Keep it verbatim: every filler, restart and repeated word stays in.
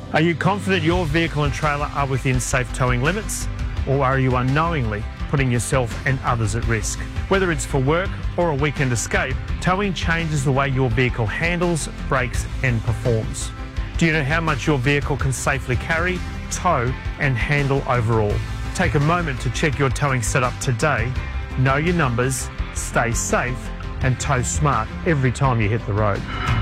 Are you confident your vehicle and trailer are within safe towing limits, or are you unknowingly putting yourself and others at risk? Whether it's for work or a weekend escape, towing changes the way your vehicle handles, brakes and performs. Do you know how much your vehicle can safely carry, tow and handle overall? Take a moment to check your towing setup today, know your numbers, stay safe and tow smart every time you hit the road.